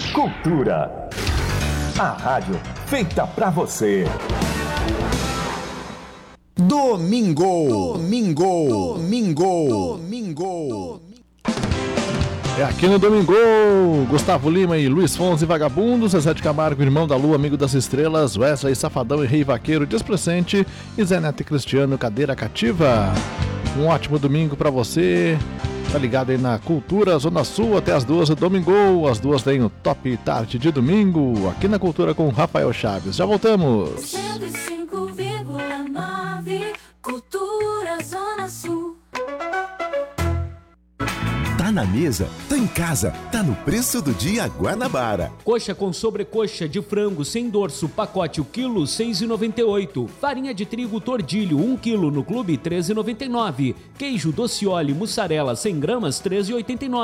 Cultura. A rádio feita pra você. Domingo. É aqui no Domingo, Gustavo Lima e Luiz Fonsi Vagabundo, Zezé de Camargo, Irmão da Lua, Amigo das Estrelas, Wesley Safadão e Rei Vaqueiro, Displicente e Zé Neto e Cristiano, Cadeira Cativa. Um ótimo domingo pra você, tá ligado aí na Cultura Zona Sul até as 2 do Domingo, às 2 tem o Top Tarde de Domingo, aqui na Cultura com Rafael Chaves. Já voltamos! 105,9 Cultura Zona Sul. Tá na mesa, tá em casa, tá no preço do dia Guanabara. Coxa com sobrecoxa de frango sem dorso, pacote o quilo, R$ 6,98. Farinha de trigo Tordilho, 1 quilo no clube, R$ 13,99. Queijo Docioli mussarela 100 gramas, R$ 13,89.